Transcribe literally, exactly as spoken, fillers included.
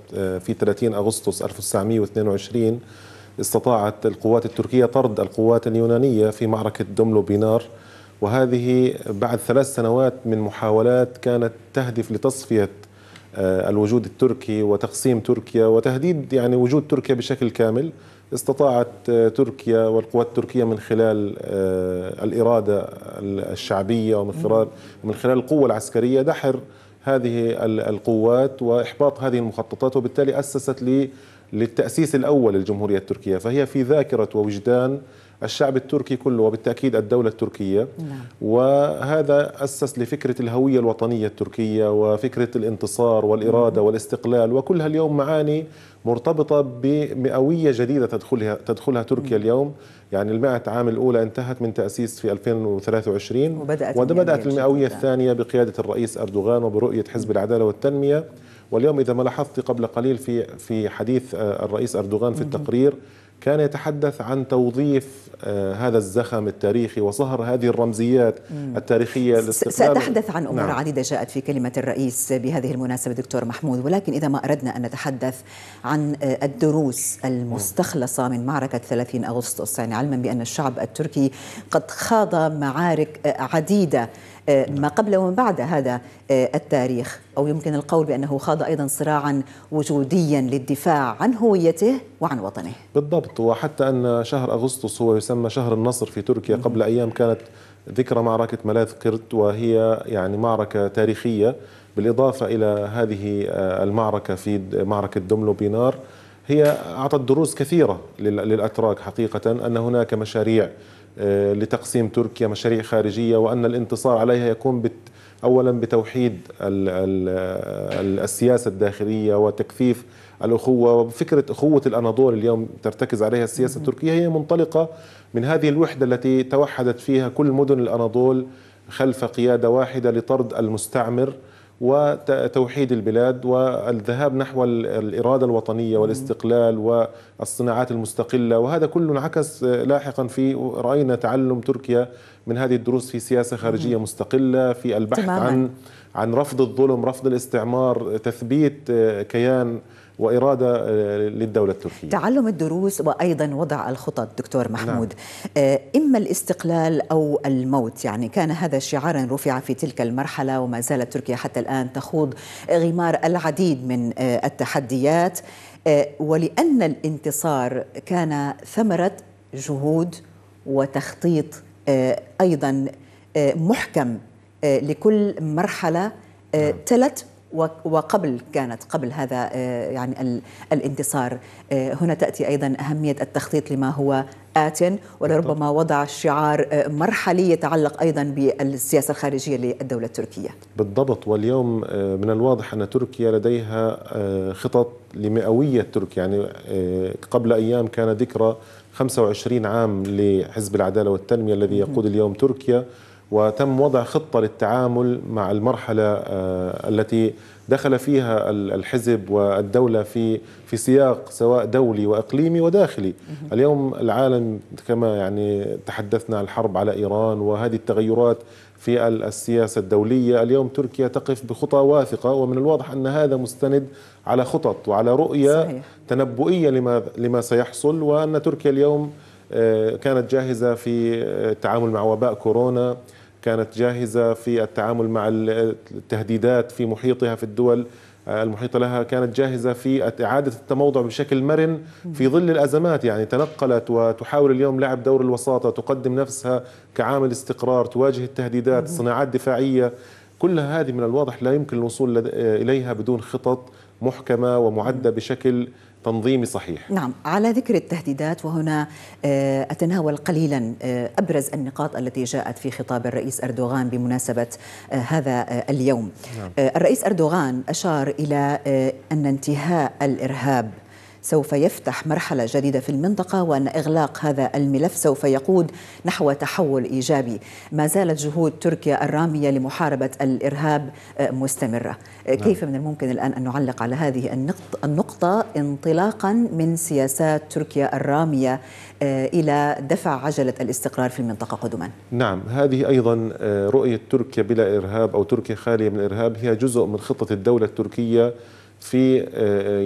في ثلاثين أغسطس ألف وتسعمئة واثنين وعشرين استطاعت القوات التركية طرد القوات اليونانية في معركة دوملو بينار، وهذه بعد ثلاث سنوات من محاولات كانت تهدف لتصفية الوجود التركي وتقسيم تركيا وتهديد يعني وجود تركيا بشكل كامل. استطاعت تركيا والقوات التركية من خلال الإرادة الشعبية ومن خلال من خلال القوة العسكرية دحر هذه القوات وإحباط هذه المخططات، وبالتالي أسست لي للتأسيس الأول للجمهورية التركية، فهي في ذاكرة ووجدان الشعب التركي كله وبالتأكيد الدولة التركية. نعم. وهذا أسس لفكرة الهوية الوطنية التركية وفكرة الانتصار والإرادة والاستقلال، وكلها اليوم معاني مرتبطة بمئوية جديدة تدخلها تدخلها تركيا اليوم. يعني المائة عام الأولى انتهت من تأسيس في ألفين وثلاثة وعشرين، وبدأت, وبدأت المئوية الثانية بقيادة الرئيس أردوغان وبرؤية حزب العدالة والتنمية. واليوم إذا ما لاحظت قبل قليل في في حديث الرئيس أردوغان في التقرير كان يتحدث عن توظيف هذا الزخم التاريخي وصهر هذه الرمزيات التاريخية. سأتحدث عن أمور نعم. عديدة جاءت في كلمة الرئيس بهذه المناسبة دكتور محمود، ولكن إذا ما أردنا أن نتحدث عن الدروس المستخلصة من معركة ثلاثين أغسطس، يعني علما بأن الشعب التركي قد خاض معارك عديدة ما قبل وما بعد هذا التاريخ، أو يمكن القول بأنه خاض أيضا صراعا وجوديا للدفاع عن هويته وعن وطنه. بالضبط، وحتى أن شهر أغسطس هو يسمى شهر النصر في تركيا. قبل أيام كانت ذكرى معركة ملاذ كرت، وهي يعني معركة تاريخية بالإضافة إلى هذه المعركة في معركة دوملو بينار. هي أعطت دروس كثيرة للأتراك حقيقة، أن هناك مشاريع لتقسيم تركيا، مشاريع خارجية، وأن الانتصار عليها يكون بت أولا بتوحيد ال ال السياسة الداخلية وتكثيف الأخوة، وفكرة أخوة الأناضول اليوم ترتكز عليها السياسة التركية هي منطلقة من هذه الوحدة التي توحدت فيها كل مدن الأناضول خلف قيادة واحدة لطرد المستعمر وتوحيد البلاد والذهاب نحو الإرادة الوطنية والاستقلال والصناعات المستقلة. وهذا كله انعكس لاحقا في رأينا تعلم تركيا من هذه الدروس في سياسة خارجية مستقلة، في البحث تماماً. عن عن رفض الظلم، رفض الاستعمار، تثبيت كيان وإرادة للدولة التركية. تعلم الدروس وأيضا وضع الخطط دكتور محمود. نعم. إما الاستقلال أو الموت، يعني كان هذا شعارا رفع في تلك المرحلة، وما زالت تركيا حتى الآن تخوض غمار العديد من التحديات، ولأن الانتصار كان ثمرة جهود وتخطيط أيضا محكم لكل مرحلة تلت وقبل كانت قبل هذا يعني الانتصار. هنا تأتي أيضا أهمية التخطيط لما هو آت، ولربما وضع شعار مرحلي يتعلق أيضا بالسياسة الخارجية للدولة التركية. بالضبط، واليوم من الواضح أن تركيا لديها خطط لمئوية تركيا. يعني قبل أيام كان ذكرى خمسة وعشرين عام لحزب العدالة والتنمية الذي يقود اليوم تركيا، وتم وضع خطة للتعامل مع المرحلة التي دخل فيها الحزب والدولة في في سياق سواء دولي وإقليمي وداخلي. اليوم العالم كما يعني تحدثنا عن الحرب على إيران وهذه التغيرات في السياسة الدولية، اليوم تركيا تقف بخطى واثقة، ومن الواضح أن هذا مستند على خطط وعلى رؤية صحيح. تنبؤية لما لما سيحصل، وأن تركيا اليوم كانت جاهزة في التعامل مع وباء كورونا، كانت جاهزة في التعامل مع التهديدات في محيطها في الدول المحيطة لها، كانت جاهزة في إعادة التموضع بشكل مرن في ظل الأزمات. يعني تنقلت وتحاول اليوم لعب دور الوساطة، تقدم نفسها كعامل استقرار، تواجه التهديدات، صناعات دفاعية. كل هذه من الواضح لا يمكن الوصول إليها بدون خطط محكمة ومعدة بشكل تنظيمي صحيح. نعم، على ذكر التهديدات، وهنا أتناول قليلا أبرز النقاط التي جاءت في خطاب الرئيس أردوغان بمناسبة هذا اليوم. نعم. الرئيس أردوغان أشار إلى أن انتهاء الإرهاب سوف يفتح مرحلة جديدة في المنطقة، وأن إغلاق هذا الملف سوف يقود نحو تحول إيجابي. ما زالت جهود تركيا الرامية لمحاربة الإرهاب مستمرة. كيف من الممكن الآن أن نعلق على هذه النقطة انطلاقا من سياسات تركيا الرامية إلى دفع عجلة الاستقرار في المنطقة قدما؟ نعم، هذه أيضا رؤية تركيا بلا إرهاب أو تركيا خالية من الإرهاب هي جزء من خطة الدولة التركية في